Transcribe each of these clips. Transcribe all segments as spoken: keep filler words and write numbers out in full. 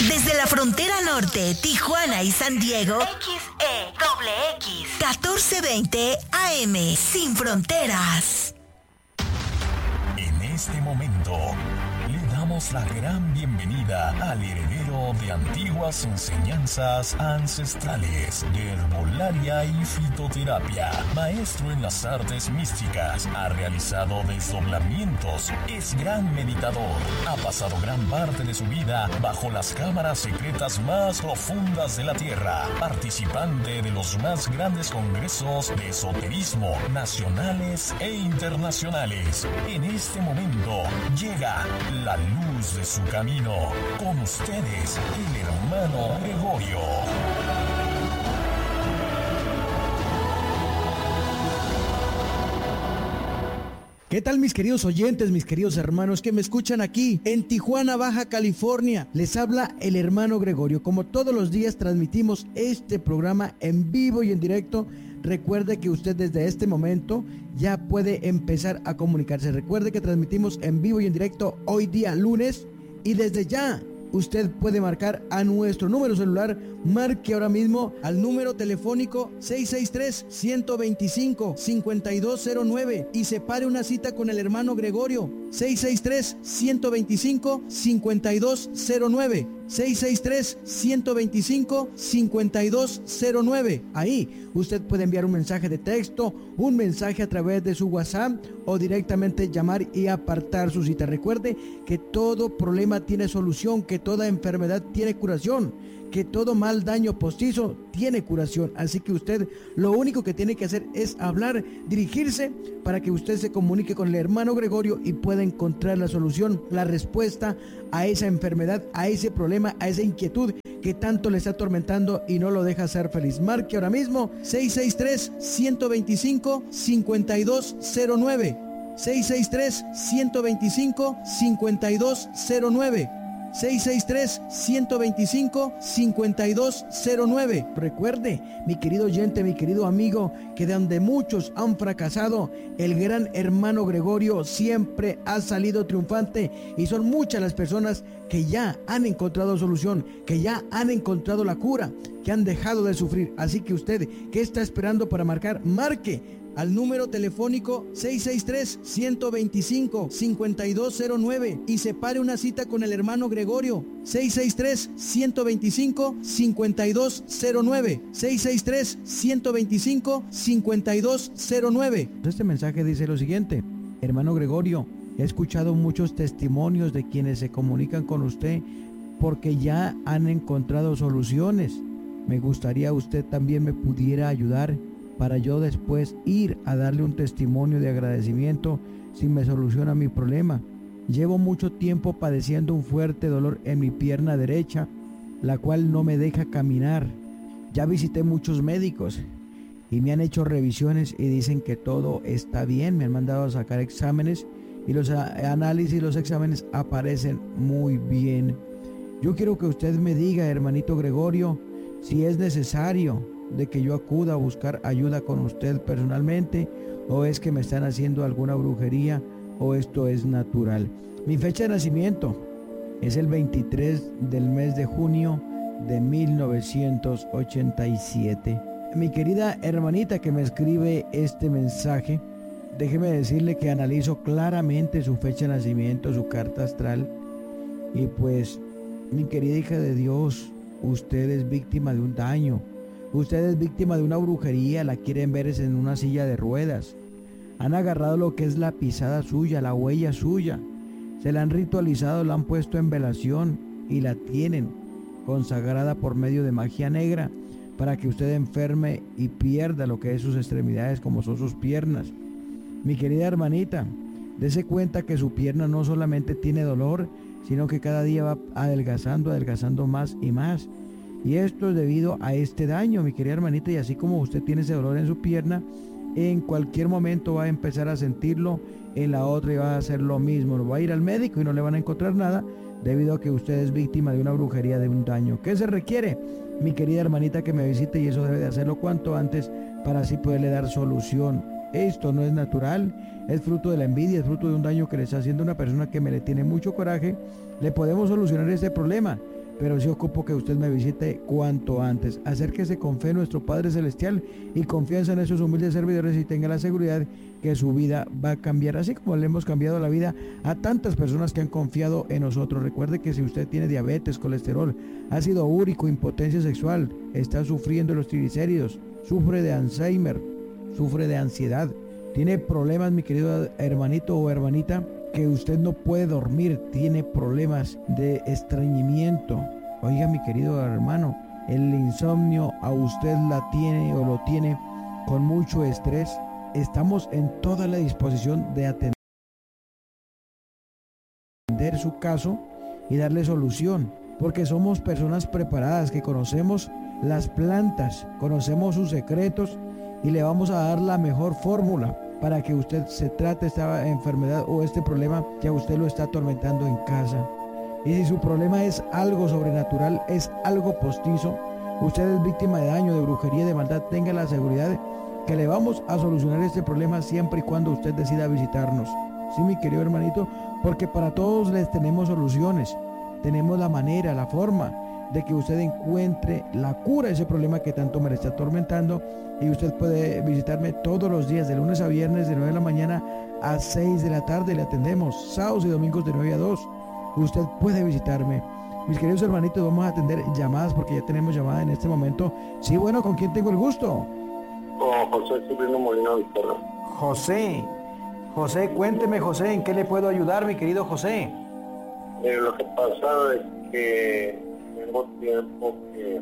Desde la frontera norte, Tijuana y San Diego, X E X X, catorce veinte A M, sin fronteras. En este momento, le damos la gran bienvenida al heredero de antiguas enseñanzas ancestrales de herbolaria y fitoterapia, maestro en las artes místicas, ha realizado desdoblamientos, es gran meditador, ha pasado gran parte de su vida bajo las cámaras secretas más profundas de la Tierra, participante de los más grandes congresos de esoterismo nacionales e internacionales. En este momento llega la luz de su camino. Con ustedes, el hermano Gregorio. ¿Qué tal, mis queridos oyentes, mis queridos hermanos que me escuchan aquí en Tijuana, Baja California? Les habla el hermano Gregorio. Como todos los días transmitimos este programa en vivo y en directo. Recuerde que usted desde este momento ya puede empezar a comunicarse. Recuerde que transmitimos en vivo y en directo hoy día lunes, y desde ya usted puede marcar a nuestro número celular. Marque ahora mismo al número telefónico seis seis tres, uno dos cinco, cinco dos cero nueve y separe una cita con el hermano Gregorio. seis seis tres, uno dos cinco, cinco dos cero nueve. seis seis tres, uno dos cinco, cinco dos cero nueve. Ahí usted puede enviar un mensaje de texto, un mensaje a través de su WhatsApp o directamente llamar y apartar su cita. Recuerde que todo problema tiene solución, que toda enfermedad tiene curación, que todo mal daño postizo tiene curación. Así que usted lo único que tiene que hacer es hablar, dirigirse para que usted se comunique con el hermano Gregorio y pueda encontrar la solución, la respuesta a esa enfermedad, a ese problema, a esa inquietud que tanto le está atormentando y no lo deja ser feliz. Marque ahora mismo seis seis tres, uno dos cinco, cinco dos cero nueve. seis seis tres, uno dos cinco, cinco dos cero nueve. seis seis tres, uno dos cinco, cinco dos cero nueve. Recuerde, mi querido oyente, mi querido amigo, que de donde muchos han fracasado, el gran hermano Gregorio siempre ha salido triunfante, y son muchas las personas que ya han encontrado solución, que ya han encontrado la cura, que han dejado de sufrir. Así que usted, ¿qué está esperando para marcar? Marque al número telefónico seis seis tres, uno dos cinco, cinco dos cero nueve y separe una cita con el hermano Gregorio. seis seis tres, uno dos cinco, cinco dos cero nueve. seis seis tres, uno dos cinco, cinco dos cero nueve. Este mensaje dice lo siguiente: hermano Gregorio, he escuchado muchos testimonios de quienes se comunican con usted porque ya han encontrado soluciones. Me gustaría usted también me pudiera ayudar para yo después ir a darle un testimonio de agradecimiento si me soluciona mi problema. Llevo mucho tiempo padeciendo un fuerte dolor en mi pierna derecha, la cual no me deja caminar. Ya visité muchos médicos y me han hecho revisiones y dicen que todo está bien. Me han mandado a sacar exámenes y los análisis, los exámenes aparecen muy bien. Yo quiero que usted me diga, hermanito Gregorio, si es necesario de que yo acuda a buscar ayuda con usted personalmente, o es que me están haciendo alguna brujería, o esto es natural. Mi fecha de nacimiento es el veintitrés del mes de junio de mil novecientos ochenta y siete. Mi querida hermanita que me escribe este mensaje, déjeme decirle que analizo claramente su fecha de nacimiento, su carta astral, y pues, mi querida hija de Dios, usted es víctima de un daño. Usted es víctima de una brujería, la quieren ver es en una silla de ruedas. Han agarrado lo que es la pisada suya, la huella suya. Se la han ritualizado, la han puesto en velación y la tienen consagrada por medio de magia negra para que usted enferme y pierda lo que es sus extremidades, como son sus piernas. Mi querida hermanita, dese cuenta que su pierna no solamente tiene dolor, sino que cada día va adelgazando, adelgazando más y más. Y esto es debido a este daño, mi querida hermanita, y así como usted tiene ese dolor en su pierna, en cualquier momento va a empezar a sentirlo en la otra y va a hacer lo mismo. Va a ir al médico y no le van a encontrar nada debido a que usted es víctima de una brujería, de un daño. ¿Qué se requiere? Mi querida hermanita, que me visite, y eso debe de hacerlo cuanto antes para así poderle dar solución. Esto no es natural, es fruto de la envidia, es fruto de un daño que le está haciendo una persona que me le tiene mucho coraje. Le podemos solucionar este problema, pero sí ocupo que usted me visite cuanto antes. Acérquese con fe a nuestro Padre Celestial y confianza en esos humildes servidores y tenga la seguridad que su vida va a cambiar, así como le hemos cambiado la vida a tantas personas que han confiado en nosotros. Recuerde que si usted tiene diabetes, colesterol, ácido úrico, impotencia sexual, está sufriendo los triglicéridos, sufre de Alzheimer, sufre de ansiedad, tiene problemas, mi querido hermanito o hermanita, que usted no puede dormir, tiene problemas de estreñimiento. Oiga, mi querido hermano, el insomnio a usted la tiene o lo tiene con mucho estrés. Estamos en toda la disposición de atender su caso y darle solución, porque somos personas preparadas que conocemos las plantas, conocemos sus secretos y le vamos a dar la mejor fórmula para que usted se trate esta enfermedad o este problema que a usted lo está atormentando en casa. Y si su problema es algo sobrenatural, es algo postizo, usted es víctima de daño, de brujería, de maldad, tenga la seguridad que le vamos a solucionar este problema siempre y cuando usted decida visitarnos. Sí, mi querido hermanito, porque para todos les tenemos soluciones, tenemos la manera, la forma de que usted encuentre la cura a ese problema que tanto me está atormentando. Y usted puede visitarme todos los días, de lunes a viernes, de nueve de la mañana a seis de la tarde. Le atendemos sábados y domingos de nueve a dos. Usted puede visitarme. Mis queridos hermanitos, vamos a atender llamadas porque ya tenemos llamada en este momento. Sí, bueno, ¿con quién tengo el gusto? Con José Cipriano Molina Victoria. José. José, cuénteme, José, ¿en qué le puedo ayudar, mi querido José? Eh, lo que pasa es que tengo tiempo que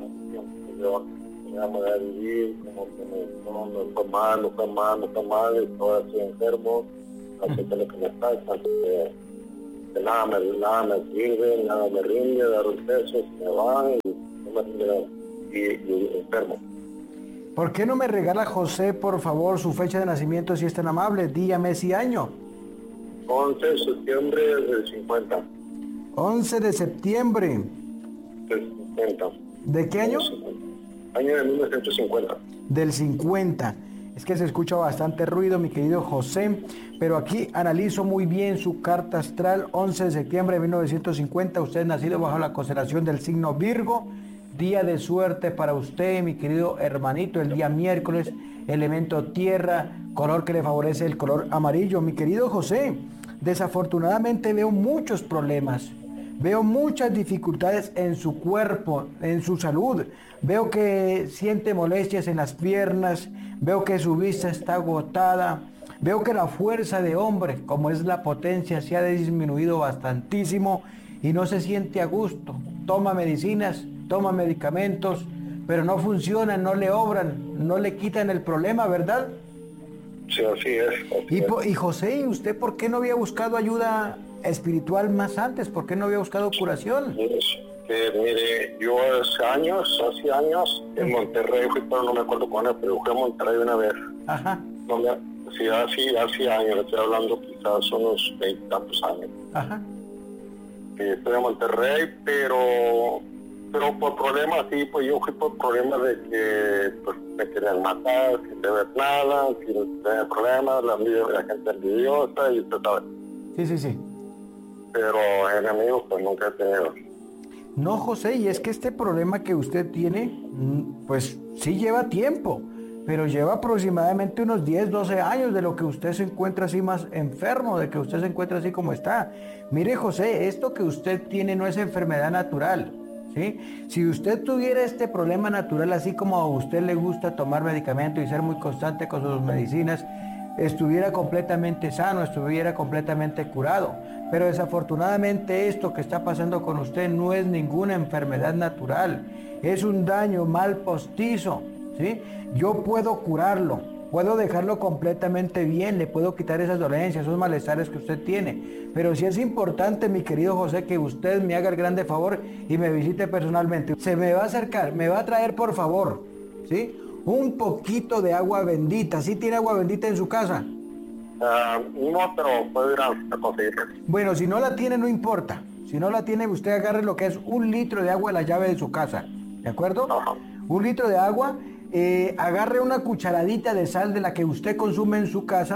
yo me voy a vivir, como que me, no, no estoy mal, no estoy mal, no estoy mal, estoy así enfermo, no sé qué es lo que me pasa, que, que nada, me, nada me sirve, nada me rinde, dar un peso, me van y no me rinde, y, y enfermo. ¿Por qué no me regala, José, por favor, su fecha de nacimiento, si es tan amable, día, mes y año? once de septiembre del cincuenta. once de septiembre. Del cincuenta. ¿De qué año? Año de mil novecientos cincuenta. Del cincuenta. Es que se escucha bastante ruido, mi querido José, pero aquí analizo muy bien su carta astral. once de septiembre de mil novecientos cincuenta, usted es nacido bajo la constelación del signo Virgo. Día de suerte para usted, mi querido hermanito, el día miércoles, elemento tierra, color que le favorece el color amarillo. Mi querido José, desafortunadamente veo muchos problemas, veo muchas dificultades en su cuerpo, en su salud. Veo que siente molestias en las piernas, veo que su vista está agotada, veo que la fuerza de hombre, como es la potencia, se ha disminuido bastantísimo y no se siente a gusto. Toma medicinas, toma medicamentos, pero no funcionan, no le obran, no le quitan el problema, ¿verdad? Sí, así es. Así y, es. y José, ¿y usted por qué no había buscado ayuda espiritual más antes? ¿Por qué no había buscado curación? Eh, mire, yo hace años, hace años, en Monterrey fui, pero no me acuerdo cuándo, pero fui a Monterrey una vez. Ajá. No me, sí, hace, hace años, estoy hablando quizás unos veintitantos años. Ajá. Eh, estoy en Monterrey, pero... pero por problemas así, pues yo fui por problemas de que pues, me querían matar, sin deber nada, sin tener problemas, la, la gente envidiosa y usted sabe. Sí, sí, sí. Pero enemigos pues nunca he tenido. No, José, y es que este problema que usted tiene, pues sí lleva tiempo, pero lleva aproximadamente unos diez, doce años de lo que usted se encuentra así más enfermo, de que usted se encuentra así como está. Mire, José, esto que usted tiene no es enfermedad natural. ¿Sí? Si usted tuviera este problema natural, así como a usted le gusta tomar medicamento y ser muy constante con sus medicinas, estuviera completamente sano, estuviera completamente curado. Pero desafortunadamente esto que está pasando con usted no es ninguna enfermedad natural, es un daño mal postizo, ¿sí? Yo puedo curarlo, puedo dejarlo completamente bien, le puedo quitar esas dolencias, esos malestares que usted tiene. Pero sí es importante, mi querido José, que usted me haga el grande favor y me visite personalmente. Se me va a acercar, me va a traer, por favor, ¿sí?, un poquito de agua bendita. ¿Sí tiene agua bendita en su casa? Uh, no, pero puedo ir a, a conseguirla. Bueno, si no la tiene, no importa. Si no la tiene, usted agarre lo que es un litro de agua de la llave de su casa, ¿de acuerdo? Ajá. Un litro de agua. Eh, agarre una cucharadita de sal de la que usted consume en su casa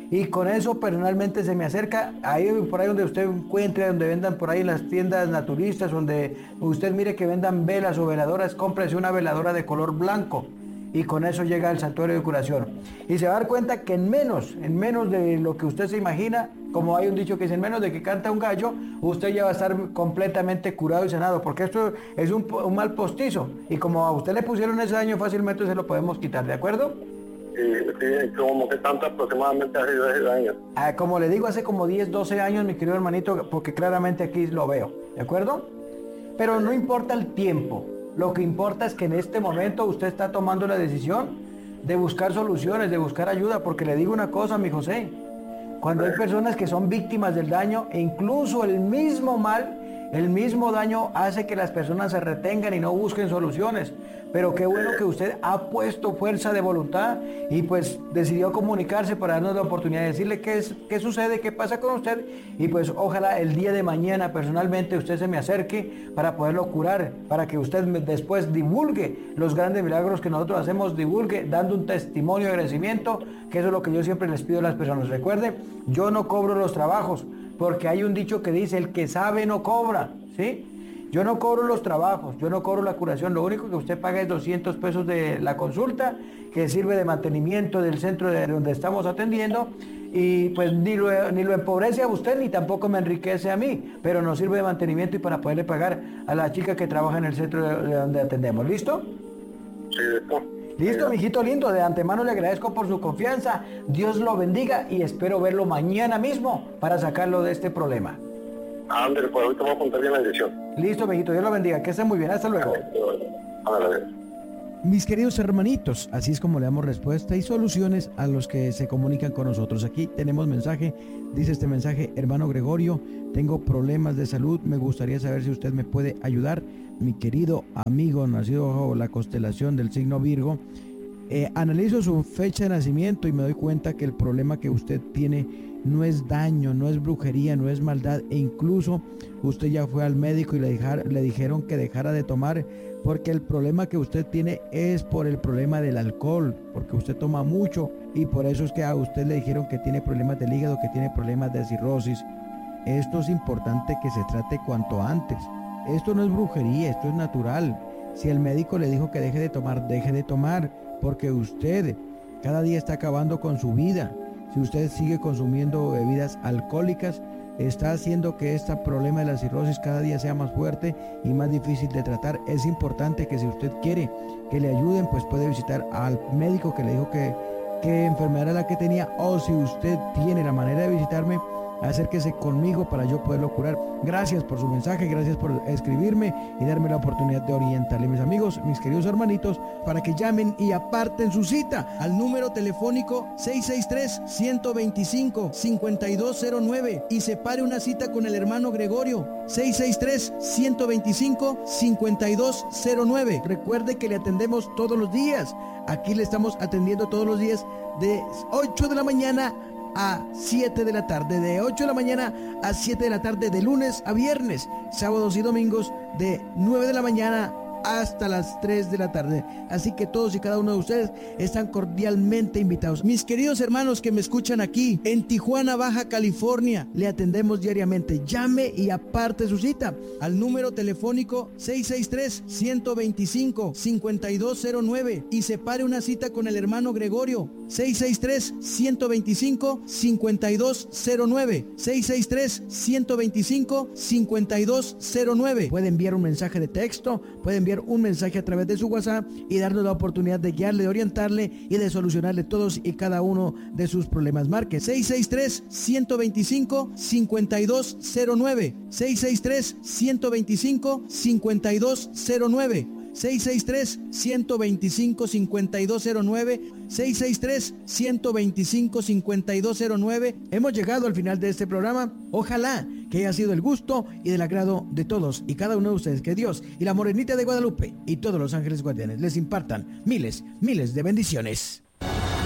y con eso personalmente se me acerca, ahí por ahí donde usted encuentre, donde vendan por ahí en las tiendas naturistas, donde usted mire que vendan velas o veladoras, cómprese una veladora de color blanco y con eso llega al santuario de curación. Y se va a dar cuenta que en menos, en menos de lo que usted se imagina, como hay un dicho que dice, en menos de que canta un gallo, usted ya va a estar completamente curado y sanado, porque esto es un, un mal postizo, y como a usted le pusieron ese daño, fácilmente se lo podemos quitar, ¿de acuerdo? Sí, sí, como que tanto aproximadamente hace diez años. Ah, como le digo, hace como diez, doce años, mi querido hermanito, porque claramente aquí lo veo, ¿de acuerdo? Pero no importa el tiempo, lo que importa es que en este momento usted está tomando la decisión de buscar soluciones, de buscar ayuda, porque le digo una cosa, mi José, cuando hay personas que son víctimas del daño, e incluso el mismo mal, el mismo daño hace que las personas se retengan y no busquen soluciones. Pero qué bueno que usted ha puesto fuerza de voluntad y pues decidió comunicarse para darnos la oportunidad de decirle qué, es, qué sucede, qué pasa con usted. Y pues ojalá el día de mañana personalmente usted se me acerque para poderlo curar, para que usted después divulgue los grandes milagros que nosotros hacemos, divulgue dando un testimonio de agradecimiento, que eso es lo que yo siempre les pido a las personas. Recuerde, yo no cobro los trabajos, porque hay un dicho que dice, el que sabe no cobra, ¿sí? Yo no cobro los trabajos, yo no cobro la curación, lo único que usted paga es doscientos pesos de la consulta, que sirve de mantenimiento del centro de donde estamos atendiendo, y pues ni lo, ni lo empobrece a usted, ni tampoco me enriquece a mí, pero nos sirve de mantenimiento y para poderle pagar a la chica que trabaja en el centro de, de donde atendemos. ¿Listo? Sí, listo. Listo, mijito lindo, de antemano le agradezco por su confianza, Dios lo bendiga y espero verlo mañana mismo para sacarlo de este problema. Ándale, pues ahorita vamos a apuntar bien la dirección. Listo, mijito, Dios lo bendiga, que esté muy bien, hasta luego. Ándale. Mis queridos hermanitos, así es como le damos respuesta y soluciones a los que se comunican con nosotros. Aquí tenemos mensaje, dice este mensaje, hermano Gregorio, tengo problemas de salud, me gustaría saber si usted me puede ayudar. Mi querido amigo, nacido bajo la constelación del signo Virgo, eh, analizo su fecha de nacimiento y me doy cuenta que el problema que usted tiene no es daño, no es brujería, no es maldad, e incluso usted ya fue al médico y le, dejar, le dijeron que dejara de tomar, porque el problema que usted tiene es por el problema del alcohol, porque usted toma mucho y por eso es que a usted le dijeron que tiene problemas del hígado, que tiene problemas de cirrosis. Esto es importante que se trate cuanto antes. Esto no es brujería, esto es natural. Si el médico le dijo que deje de tomar, deje de tomar, porque usted cada día está acabando con su vida. Si usted sigue consumiendo bebidas alcohólicas, está haciendo que este problema de la cirrosis cada día sea más fuerte y más difícil de tratar. Es importante que si usted quiere que le ayuden, pues puede visitar al médico que le dijo que, que enfermedad era la que tenía, o si usted tiene la manera de visitarme, acérquese conmigo para yo poderlo curar. Gracias por su mensaje, gracias por escribirme y darme la oportunidad de orientarle, mis amigos, mis queridos hermanitos, para que llamen y aparten su cita al número telefónico seis seis tres, uno dos cinco, cinco dos cero nueve y separe una cita con el hermano Gregorio. Seis seis tres, uno dos cinco, cinco dos cero nueve. Recuerde que le atendemos todos los días. Aquí le estamos atendiendo todos los días de ocho de la mañana a siete de la tarde, de ocho de la mañana a siete de la tarde, de lunes a viernes, sábados y domingos de nueve de la mañana hasta las tres de la tarde. Así que todos y cada uno de ustedes están cordialmente invitados. Mis queridos hermanos que me escuchan aquí en Tijuana, Baja California, le atendemos diariamente. Llame y aparte su cita al número telefónico seis seis tres, uno dos cinco, cinco dos cero nueve y separe una cita con el hermano Gregorio. seis seis tres, uno dos cinco, cinco dos cero nueve, seis seis tres, uno dos cinco, cinco dos cero nueve. Puede enviar un mensaje de texto, puede enviar un mensaje a través de su WhatsApp y darnos la oportunidad de guiarle, de orientarle y de solucionarle todos y cada uno de sus problemas. Marque seis seis tres, uno dos cinco, cinco dos cero nueve, seis seis tres, uno dos cinco, cinco dos cero nueve, seis seis tres, uno dos cinco, cinco dos cero nueve, seis seis tres, uno dos cinco, cinco dos cero nueve. Hemos llegado al final de este programa. Ojalá que haya sido el gusto y del agrado de todos y cada uno de ustedes. Que Dios y la Morenita de Guadalupe y todos los ángeles guardianes les impartan miles, miles de bendiciones.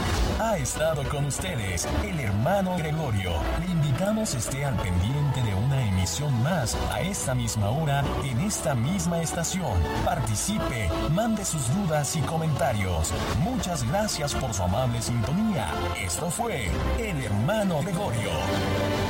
Ha estado con ustedes el hermano Gregorio. Le invitamos esté al pendiente de una emisión más a esta misma hora en esta misma estación. Participe, mande sus dudas y comentarios. Muchas gracias por su amable sintonía. Esto fue el hermano Gregorio.